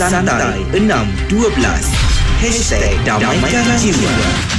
Santai 612 #Damaikan Jiwa.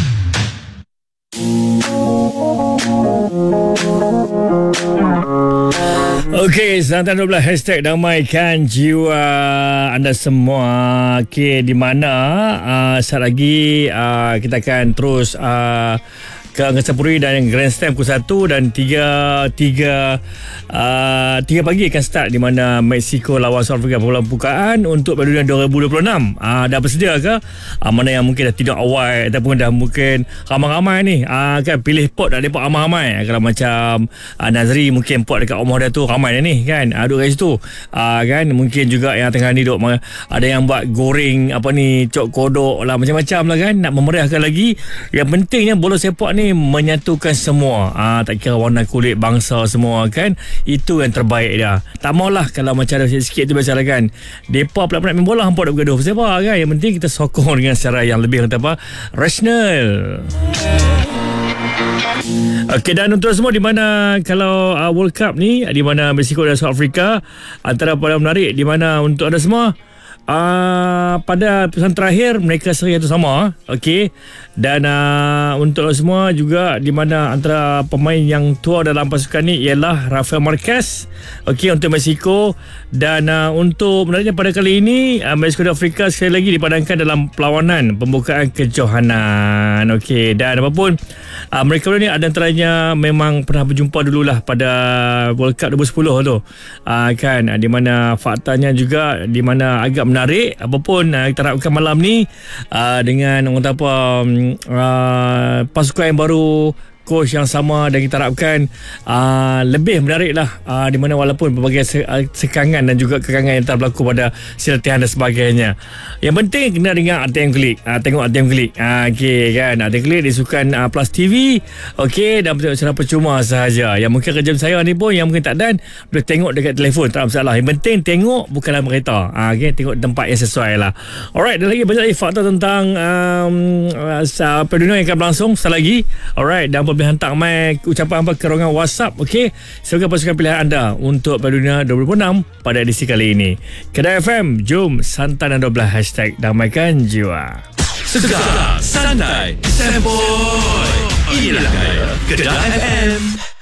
Okey, Santai 12 #Damaikan Jiwa anda semua. Okey, di mana saat lagi kita akan terus ke Angkasa Puri dan Grand Slam pukul 1 dan 3 pagi akan start di mana Mexico lawan South Africa pembukaan untuk Piala Dunia 2026. Dah bersedia ke? Mana yang mungkin dah tidak awal ataupun dah mungkin ramai-ramai ni kan pilih pot dah lepak ramai-ramai. Kalau macam Nazri mungkin pot dekat rumah dia tu ramai dah ni kan. Duduk kat situ. Kan mungkin juga yang tengah ni duk ada yang buat goreng apa ni cok kodok lah macam-macam lah kan, nak memeriahkan lagi. Yang pentingnya bola sepak ni menyatukan semua, tak kira warna kulit, bangsa semua kan. Itu yang terbaik dia. Tak maulah kalau macam ada sikit tu biasalah kan, depa pula nak main bola hampa dah bergaduh sepak kan. Yang penting kita sokong dengan secara yang lebih kata apa, rasional. Okey, dan untuk semua di mana kalau World Cup ni di mana Mexico dan South Africa, antara paling menarik di mana untuk anda semua pada pesan terakhir mereka seri itu sama. Okey, dan untuk semua juga di mana antara pemain yang tua dalam pasukan ni ialah Rafael Marquez, okey, untuk Mexico. Dan untuk menariknya pada kali ini Mexico dan Afrika sekali lagi dipadangkan dalam perlawanan pembukaan kejohanan. Okey, dan apapun mereka ni ada antaranya memang pernah berjumpa dululah pada World Cup 2010 tu kan, di mana faktanya juga di mana agak menarik. Apapun kita harapkan malam ni dengan orang kata apa pasukan yang baru, coach yang sama, dan kita harapkan lebih menarik lah di mana walaupun berbagai sekangan dan juga kekangan yang telah berlaku pada silatihan dan sebagainya. Yang penting kena dengar ATM Klik, tengok ATM Klik. Okey kan, ATM Klik di sukan Plus TV. Okey, dan secara percuma sahaja. Yang mungkin kerja saya ni pun yang mungkin tak dan boleh tengok dekat telefon, tak ada masalah. Yang penting tengok bukanlah berita. Okey, tengok tempat yang sesuai lah. Alright, dan lagi banyak lagi fakta tentang Piala Dunia yang akan berlangsung sekali lagi. Alright, dan boleh hantar mai ucapan apa ke ruangan WhatsApp. Okey, silakan pasukan pilihan anda untuk Piala Dunia 2026 pada edisi kali ini. Kedah FM, jom santai dan 12 #Damaikan Jiwa. Segar, santai, semboi. Inilah gaya Kedah FM.